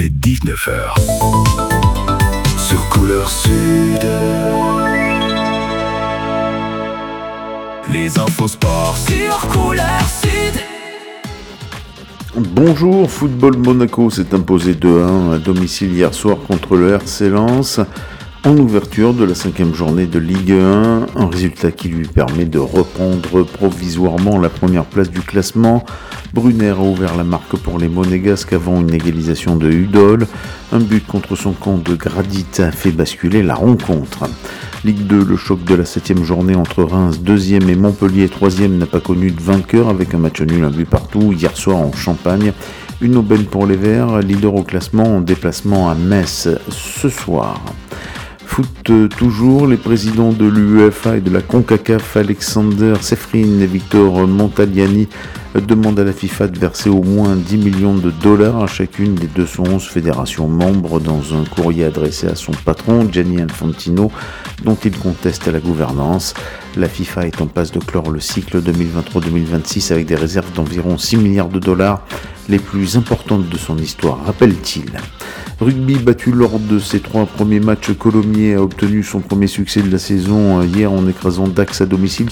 est 19h. Sur Couleur Sud. Les infos sport sur Couleur Sud. Bonjour, Football Monaco s'est imposé 2-1 à domicile hier soir contre le RC Lens en ouverture de la 5e journée de Ligue 1, un résultat qui lui permet de reprendre provisoirement la première place du classement. Brunner a ouvert la marque pour les Monégasques avant une égalisation de Udol. Un but contre son camp de Gradit a fait basculer la rencontre. Ligue 2, le choc de la 7e journée entre Reims 2e et Montpellier 3e n'a pas connu de vainqueur avec un match nul, un but partout hier soir en Champagne. Une aubaine pour les Verts, leader au classement en déplacement à Metz ce soir. Foot toujours, les présidents de l'UEFA et de la CONCACAF, Alexander Sefrin et Victor Montagliani, demandent à la FIFA de verser au moins 10 millions de dollars à chacune des 211 fédérations membres dans un courrier adressé à son patron, Gianni Infantino, dont il conteste la gouvernance. La FIFA est en passe de clore le cycle 2023-2026 avec des réserves d'environ 6 milliards de dollars, les plus importantes de son histoire, rappelle-t-il. Rugby battu lors de ses 3 premiers matchs, Colomiers a obtenu son premier succès de la saison hier en écrasant Dax à domicile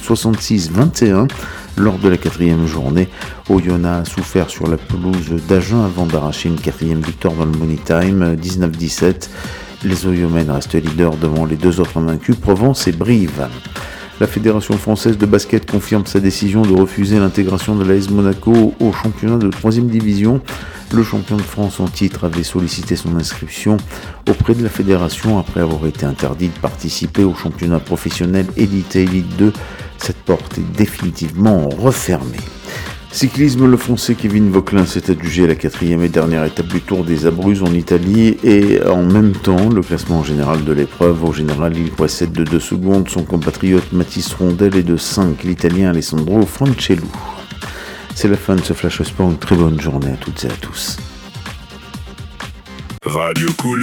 66-21 lors de la 4e journée. Oyonnax a souffert sur la pelouse d'Agen avant d'arracher une 4e victoire dans le Money Time 19-17. Les Oyomènes restent leaders devant les 2 autres invaincus, Provence et Brive. La Fédération française de basket confirme sa décision de refuser l'intégration de l'AS Monaco au championnat de 3e division. Le champion de France en titre avait sollicité son inscription auprès de la fédération après avoir été interdit de participer au championnat professionnel Élite et Élite 2. Cette porte est définitivement refermée. Cyclisme, le Français Kevin Vauquelin s'est adjugé la 4e et dernière étape du Tour des Abruzzes en Italie et en même temps le classement général de l'épreuve. Au général, il précède de 2 secondes son compatriote Mathis Rondel et de 5 l'Italien Alessandro Francello. C'est la fin de ce Flash Sport, une très bonne journée à toutes et à tous. Radio Couleur.